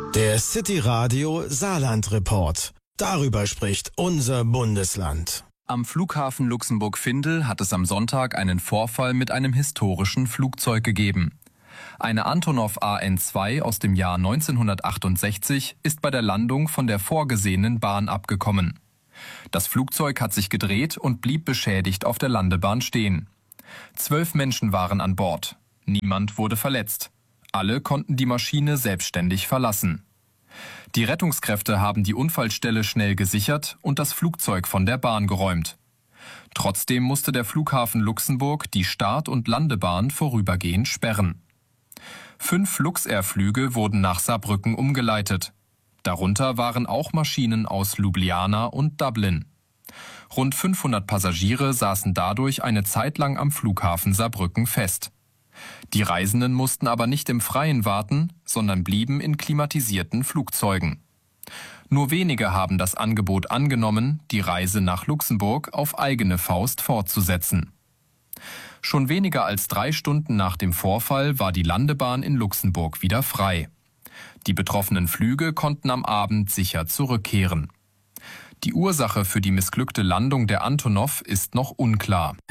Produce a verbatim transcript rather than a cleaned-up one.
Der City Radio Saarland Report. Darüber spricht unser Bundesland. Am Flughafen Luxemburg-Findel hat es am Sonntag einen Vorfall mit einem historischen Flugzeug gegeben. Eine Antonov A N zwei aus dem Jahr neunzehnhundertachtundsechzig ist bei der Landung von der vorgesehenen Bahn abgekommen. Das Flugzeug hat sich gedreht und blieb beschädigt auf der Landebahn stehen. Zwölf Menschen waren an Bord. Niemand wurde verletzt. Alle konnten die Maschine selbstständig verlassen. Die Rettungskräfte haben die Unfallstelle schnell gesichert und das Flugzeug von der Bahn geräumt. Trotzdem musste der Flughafen Luxemburg die Start- und Landebahn vorübergehend sperren. Fünf Luxair-Flüge wurden nach Saarbrücken umgeleitet. Darunter waren auch Maschinen aus Ljubljana und Dublin. Rund fünfhundert Passagiere saßen dadurch eine Zeit lang am Flughafen Saarbrücken fest. Die Reisenden mussten aber nicht im Freien warten, sondern blieben in klimatisierten Flugzeugen. Nur wenige haben das Angebot angenommen, die Reise nach Luxemburg auf eigene Faust fortzusetzen. Schon weniger als drei Stunden nach dem Vorfall war die Landebahn in Luxemburg wieder frei. Die betroffenen Flüge konnten am Abend sicher zurückkehren. Die Ursache für die missglückte Landung der Antonov ist noch unklar.